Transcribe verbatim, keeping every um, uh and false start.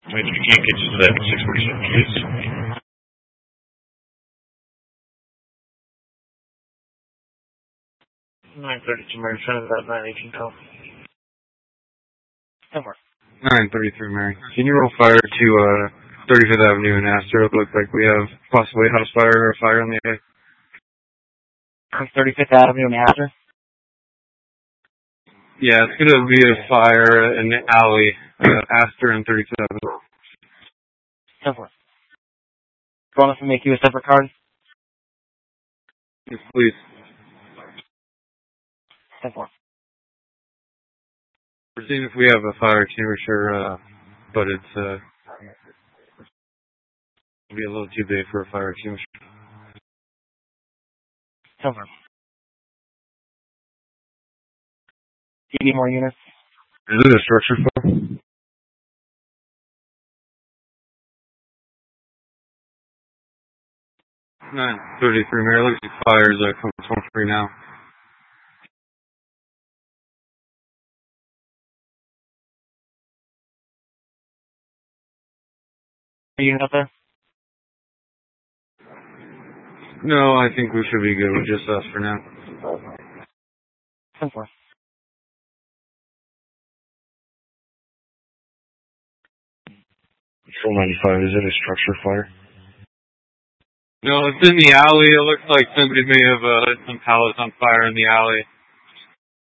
Wait, if you can't get you to that six forty-seven, please. nine thirty-two, Mary, front of that nine eighteen call. Over. nine thirty-three, Mary. Can you roll fire to uh, thirty-fifth Avenue in Astor? It looks like we have possibly a house fire or a fire on the area. On thirty-fifth Avenue in Astor? Yeah, it's going to be a fire in the alley, uh, Astor and thirty-fifth Avenue. Over. Do you want us to make you a separate card? Yes, please. Over. We're seeing if we have a fire extinguisher, uh, but it's, uh, it'll be a little too big for a fire extinguisher. Over. Do you need more units? Is it a structure fire? nine thirty-three, Mary. Looks like fires are coming from free now. Are you up there? No, I think we should be good with just us for now. ten four. Control ninety-five, is it a structure fire? No, it's in the alley. It looks like somebody may have uh, lit some pallets on fire in the alley.